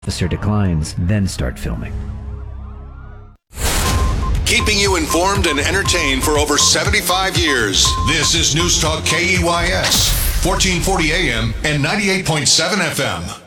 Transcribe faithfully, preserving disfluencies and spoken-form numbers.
Officer declines, then start filming. Keeping you informed and entertained for over seventy-five years. This is News Talk K E Y S, fourteen forty A M and ninety-eight point seven F M.